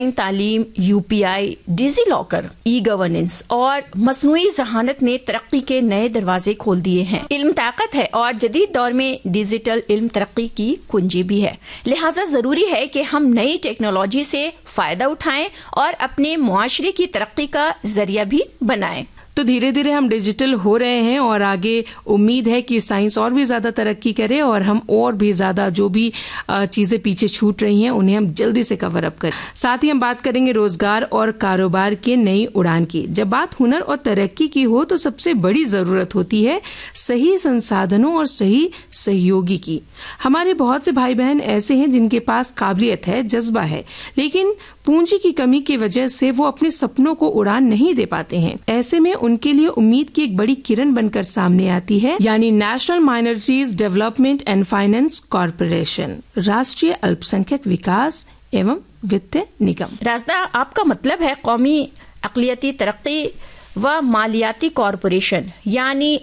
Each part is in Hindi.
तालीम, UPI, digi locker, e governance और मसनूई जहानत ने तरक्की के नए दरवाजे खोल दिए हैं। इल्म ताकत है और जदीद दौर में डिजिटल इल्म तरक्की की कुंजी भी है। लिहाजा जरूरी है कि हम नई टेक्नोलॉजी से फायदा उठाएं और अपने मुआशरे की तरक्की का जरिया भी बनाएं। तो धीरे धीरे हम डिजिटल हो रहे हैं और आगे उम्मीद है कि साइंस और भी ज्यादा तरक्की करे और हम और भी ज्यादा जो भी चीजें पीछे छूट रही हैं उन्हें हम जल्दी से कवर अप करें। साथ ही हम बात करेंगे रोजगार और कारोबार के नई उड़ान की। जब बात हुनर और तरक्की की हो तो सबसे बड़ी जरूरत होती है सही संसाधनों और सही सहयोगी की। हमारे बहुत से भाई बहन ऐसे हैं जिनके पास काबिलियत है, जज्बा है, लेकिन पूंजी की कमी की वजह से वो अपने सपनों को उड़ान नहीं दे पाते हैं। ऐसे में उनके लिए उम्मीद की एक बड़ी किरण बनकर सामने आती है, यानी national minorities development and finance corporation, राष्ट्रीय अल्पसंख्यक विकास एवं वित्त निगम। राजदा, आपका मतलब है कौमी अक़लियती तरक्की व मालियाती कॉरपोरेशन यानी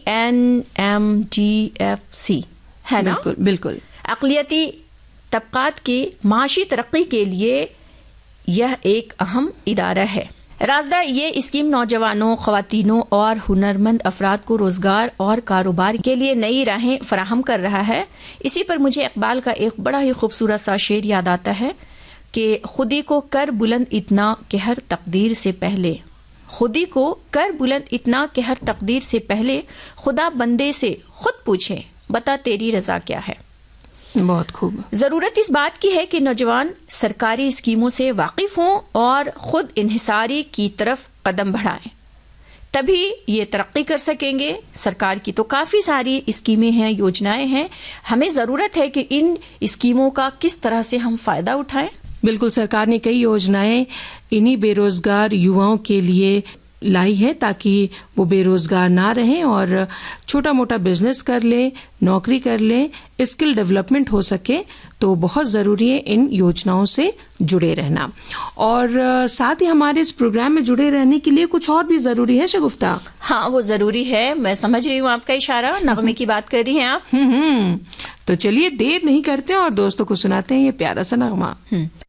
NMDFC है ना? बिल्कुल बिल्कुल। अक़लियती तबकात की माशी तरक्की के लिए यह एक अहम इदारा है। राजदा, ये स्कीम नौजवानों, ख्वातीनों और हुनरमंद अफराद को रोजगार और कारोबार के लिए नई राहें फराहम कर रहा है। इसी पर मुझे इकबाल का एक बड़ा ही खूबसूरत सा शेर याद आता है कि खुदी को कर बुलंद इतना कि हर तकदीर से पहले, खुदी को कर बुलंद इतना कि हर तकदीर से पहले खुदा बंदे से खुद पूछे बता तेरी रजा क्या है। बहुत खूब। जरूरत इस बात की है कि नौजवान सरकारी स्कीमों से वाकिफ हों और खुद इन्हिसारी की तरफ कदम बढ़ाएं, तभी ये तरक्की कर सकेंगे। सरकार की तो काफी सारी स्कीमें हैं, योजनाएं हैं, हमें जरूरत है कि इन स्कीमों का किस तरह से हम फायदा उठाएं। बिल्कुल, सरकार ने कई योजनाएं इन्हीं बेरोजगार युवाओं के लिए लाई है ताकि वो बेरोजगार ना रहें और छोटा मोटा बिजनेस कर ले, नौकरी कर ले, स्किल डेवलपमेंट हो सके। तो बहुत ज़रूरी है इन योजनाओं से जुड़े रहना। और साथ ही हमारे इस प्रोग्राम में जुड़े रहने के लिए कुछ और भी ज़रूरी है शगुफ्ता। हाँ, वो ज़रूरी है। मैं समझ रही हूँ आपका इशारा, नगमे की बात कर रही हैं आप। तो चलिए देर नहीं करते और दोस्तों को सुनाते हैं ये प्यारा सा नगमा।